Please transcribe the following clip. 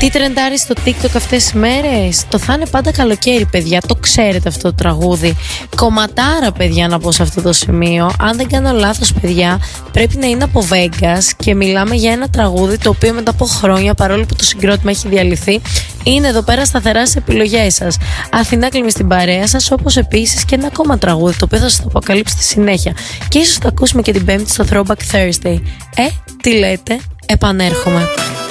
Τι τρεντάρει στο TikTok αυτές τις μέρες? Το θα είναι πάντα καλοκαίρι, παιδιά. Το ξέρετε αυτό το τραγούδι. Κομματάρα, παιδιά, να πω σε αυτό το σημείο. Αν δεν κάνω λάθος, παιδιά, πρέπει να είναι από Vegas και μιλάμε για ένα τραγούδι το οποίο μετά από χρόνια, παρόλο που το συγκρότημα έχει διαλυθεί, είναι εδώ πέρα σταθερά στις επιλογές σας. Αθηνά κλείνει στην παρέα σας, όπως επίσης και ένα ακόμα τραγούδι το οποίο θα σας το αποκαλύψω στη συνέχεια. Και ίσως το ακούσουμε και την Πέμπτη στο Throwback Thursday. Τι λέτε? Επανέρχομαι.